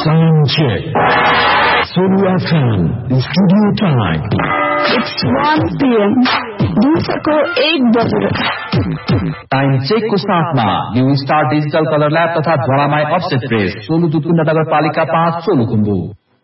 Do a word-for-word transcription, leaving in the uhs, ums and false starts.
Sound check. Solo F M, studio time. It's one p m दिउँसोको एक बजेर time check को साथमा new star digital colour lab तथा धरामाई अफसेट प्रेस सोलु दुधकुण्ड नगरपालिका पाँच सोलुखुम्बु।